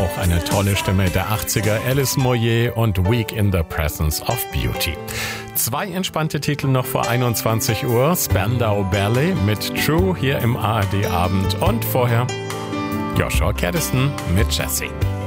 auch eine tolle Stimme der 80er, Alice Moyer und Weak in the Presence of Beauty. 2 entspannte Titel noch vor 21 Uhr. Spandau Ballet mit True hier im ARD Abend und vorher Joshua Caddiston mit Jessie.